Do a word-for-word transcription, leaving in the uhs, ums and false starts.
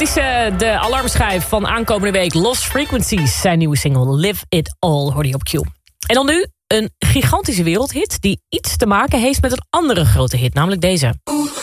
Het is uh, de alarmschijf van aankomende week. Lost Frequencies, zijn nieuwe single Live It All, hoorde je op Q. En dan nu een gigantische wereldhit die iets te maken heeft met een andere grote hit, namelijk deze.